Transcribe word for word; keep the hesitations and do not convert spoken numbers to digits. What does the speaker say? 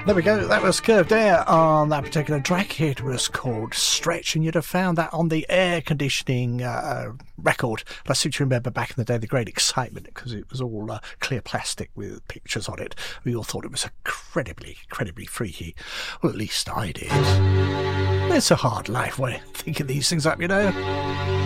There we go, that was Curved Air on that particular track. It was called Stretch, and you'd have found that on the air conditioning uh, record. I seem to remember back in the day the great excitement, because it was all uh, clear plastic with pictures on it. We all thought it was incredibly, incredibly freaky. Well, at least I did. It's a hard life when thinking these things up, you know.